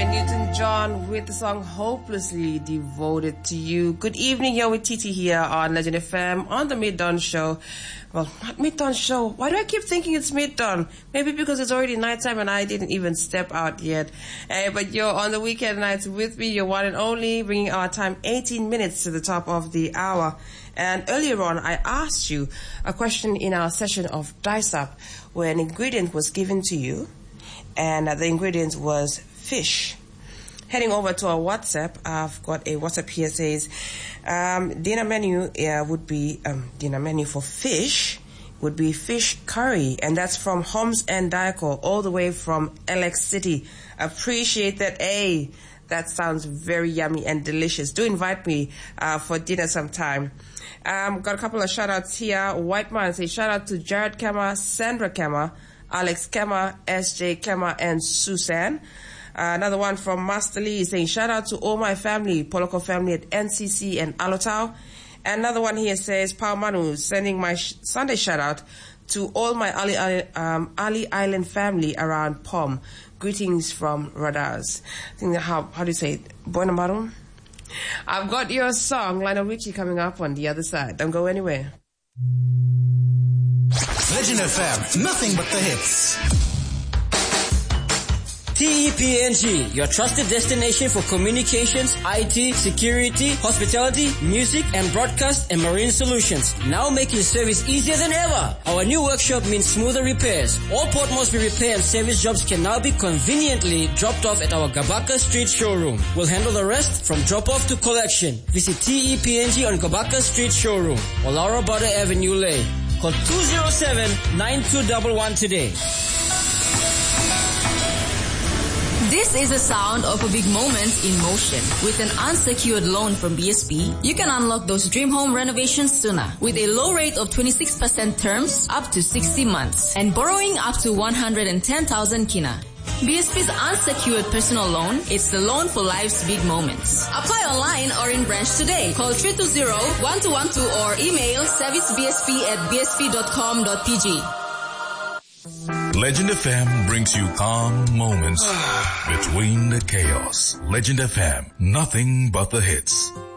Newton John with the song Hopelessly Devoted to You. Good evening, you're with Titi here on Legend FM on the Mid-Dawn Show. Well, not Mid-Dawn Show. Why do I keep thinking it's Mid-Dawn? Maybe because it's already nighttime and I didn't even step out yet. But you're on the weekend nights with me, your one and only, bringing our time 18 minutes to the top of the hour. And earlier on, I asked you a question in our session of Dice Up, where an ingredient was given to you, and the ingredient was fish. Heading over to our WhatsApp, I've got a WhatsApp here says, dinner menu would be, dinner menu for fish would be fish curry, and that's from Homs and Diaco, all the way from LX City. Appreciate that. Hey, that sounds very yummy and delicious. Do invite me for dinner sometime. Got a couple of shout-outs here. White Man says, shout out to Jared Kema, Sandra Kema, Alex Kema, SJ Kema, and Susan. Another one from Master Lee saying, shout out to all my family, Poloko family at NCC and Alotau. Another one here says, Pao Manu, sending my Sunday shout out to all my Ali Island family around POM. Greetings from Radars. I think how do you say it? Buena Maru? I've got your song, Lionel Richie, coming up on the other side. Don't go anywhere. Legend FM, nothing but the hits. TEPNG, your trusted destination for communications, IT, security, hospitality, music, and broadcast and marine solutions. Now making service easier than ever. Our new workshop means smoother repairs. All Port Moresby repair and service jobs can now be conveniently dropped off at our Gabaka Street showroom. We'll handle the rest from drop-off to collection. Visit TEPNG on Gabaka Street showroom or Laura Butter Avenue, Lay. Call 207-9211 today. This is the sound of a big moment in motion. With an unsecured loan from BSP, you can unlock those dream home renovations sooner. With a low rate of 26% terms up to 60 months and borrowing up to 110,000 kina. BSP's unsecured personal loan, it's the loan for life's big moments. Apply online or in branch today. Call 320-1212 or email servicebsp@bsp.com.pg. Legend FM brings you calm moments between the chaos. Legend FM, nothing but the hits.